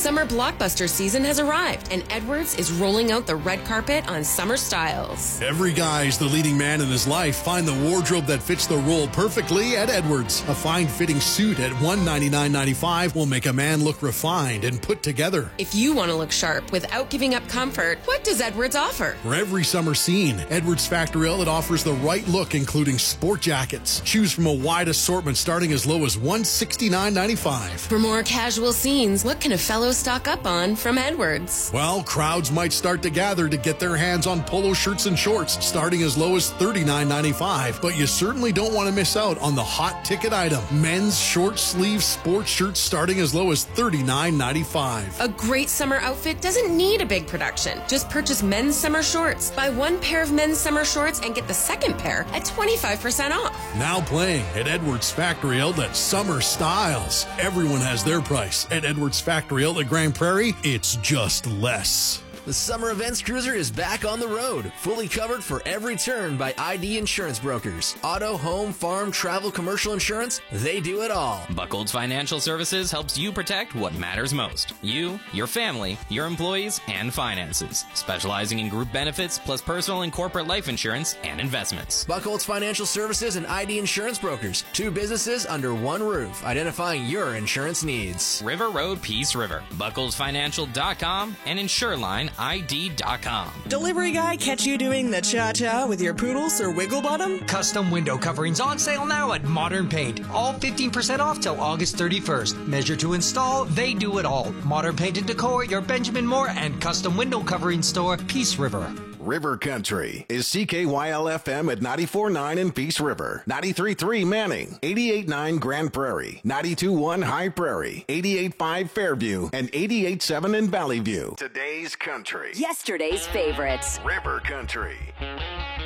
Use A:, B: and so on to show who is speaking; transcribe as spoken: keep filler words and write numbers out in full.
A: Summer blockbuster season has arrived, and Edwards is rolling out the red carpet on summer styles.
B: Every guy's the leading man in his life. Find the wardrobe that fits the role perfectly at Edwards. A fine-fitting suit at one hundred ninety-nine ninety-five will make a man look refined and put together.
A: If you want to look sharp without giving up comfort, what does Edwards offer?
B: For every summer scene, Edwards Factory Outlet offers the right look, including sport jackets. Choose from a wide assortment starting as low as one hundred sixty-nine ninety-five.
A: For more casual scenes, what can a fellow stock up on from Edwards?
B: Well, crowds might start to gather to get their hands on polo shirts and shorts starting as low as thirty-nine ninety-five. But you certainly don't want to miss out on the hot ticket item. Men's short sleeve sports shirts starting as low as thirty-nine ninety-five.
A: A great summer outfit doesn't need a big production. Just purchase men's summer shorts. Buy one pair of men's summer shorts and get the second pair at twenty-five percent off.
B: Now playing at Edwards Factory Outlet Summer Styles. Everyone has their price. At Edwards Factory Outlet Grand Prairie, it's just less.
C: The Summer Events Cruiser is back on the road, fully covered for every turn by I D Insurance Brokers. Auto, home, farm, travel, commercial insurance, they do it all.
D: Buchholz Financial Services helps you protect what matters most. You, your family, your employees, and finances. Specializing in group benefits, plus personal and corporate life insurance and investments.
C: Buchholz Financial Services and I D Insurance Brokers. Two businesses under one roof, identifying your insurance needs.
D: River Road, Peace River. Buchholz Financial dot com and Insureline I D dot com.
E: Delivery guy catch you doing the cha-cha with your poodles or wiggle bottom?
F: Custom window coverings on sale now at Modern Paint. All fifteen percent off till August thirty-first. Measure to install, they do it all. Modern Paint and Decor, your Benjamin Moore and custom window covering store, Peace River.
G: River Country is C K Y L F M at ninety-four point nine in Peace River, ninety-three point three Manning, eighty-eight point nine Grand Prairie, ninety-two point one High Prairie, eighty-eight point five Fairview, and eighty-eight point seven in Valley View. Today's country.
H: Yesterday's favorites.
G: River Country.